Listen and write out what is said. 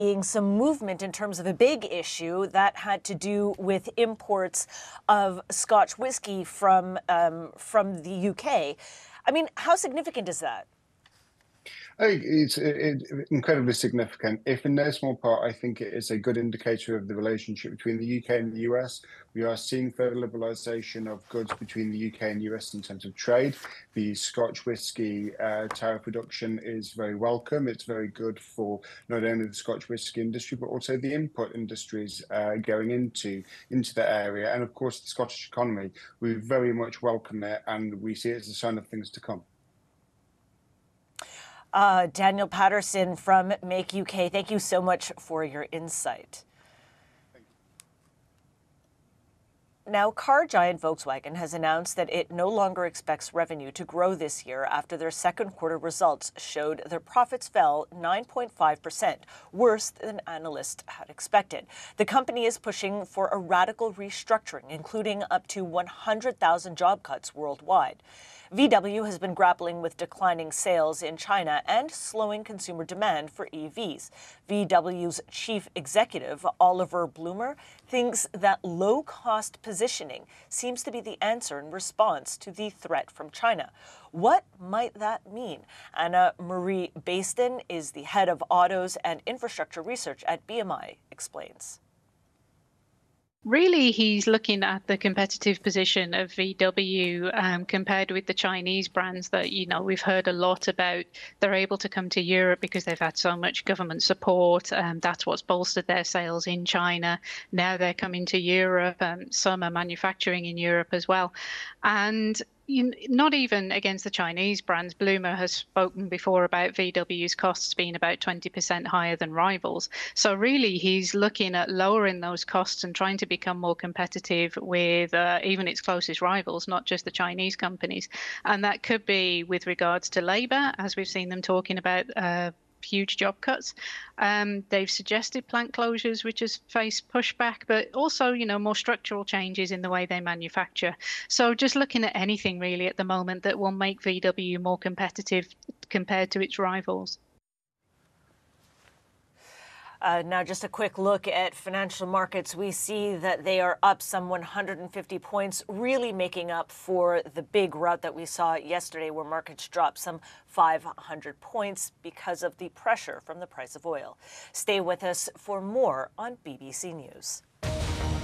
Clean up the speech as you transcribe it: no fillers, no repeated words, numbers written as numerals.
seeing some movement in terms of a big issue that had to do with imports of Scotch whiskey from the UK. I mean, how significant is that? I think it's incredibly significant. If in no small part, I think it is a good indicator of the relationship between the UK and the US. We are seeing further liberalisation of goods between the UK and US in terms of trade. The Scotch whisky tariff reduction is very welcome. It's very good for not only the Scotch whisky industry, but also the input industries going into the area. And of course, the Scottish economy. We very much welcome it, and we see it as a sign of things to come. Daniel Patterson from Make UK, thank you so much for your insight. Now, car giant Volkswagen has announced that it no longer expects revenue to grow this year after their second quarter results showed their profits fell 9.5%, worse than analysts had expected. The company is pushing for a radical restructuring, including up to 100,000 job cuts worldwide. VW has been grappling with declining sales in China and slowing consumer demand for EVs. VW's chief executive, Oliver Blumer, thinks that low-cost positioning seems to be the answer in response to the threat from China. What might that mean? Anna Marie Baston is the head of autos and infrastructure research at BMI, explains. Really, he's looking at the competitive position of VW compared with the Chinese brands that, we've heard a lot about. They're able to come to Europe because they've had so much government support. That's what's bolstered their sales in China. Now they're coming to Europe. Some are manufacturing in Europe as well. And not even against the Chinese brands. Bloomer has spoken before about VW's costs being about 20% higher than rivals. So really, he's looking at lowering those costs and trying to become more competitive with even its closest rivals, not just the Chinese companies. And that could be with regards to labor, as we've seen them talking about huge job cuts. They've suggested plant closures, which has faced pushback, but also, more structural changes in the way they manufacture. So just looking at anything really at the moment that will make VW more competitive compared to its rivals. Now, just a quick look at financial markets. We see that they are up some 150 points, really making up for the big rout that we saw yesterday, where markets dropped some 500 points because of the pressure from the price of oil. Stay with us for more on BBC News.